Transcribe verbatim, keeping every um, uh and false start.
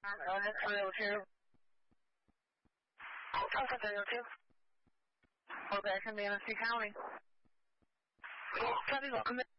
Uh, that's three oh two. Tulsa three oh two. We're back in Manistee County. Somebody's welcome in.